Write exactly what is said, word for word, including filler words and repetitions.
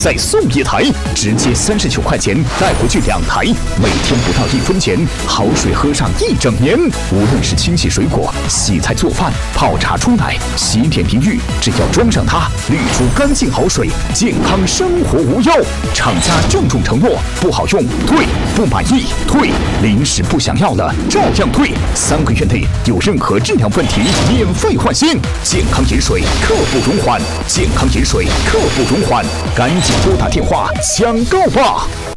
再送一台，直接三十九块钱带回去两台，每天不到一分钱，好水喝上一整年。无论是清洗水果、洗菜做饭、泡茶冲奶、洗脸淋浴，只要装上它，滤出干净好水，健康生活无忧。厂家郑重承诺，不好用退，不满意退，临时不想要了照样退，三个月内有任何质量问题免费换新。健康饮水刻不容缓，健康饮水刻不容缓，赶紧拨打电话抢购吧！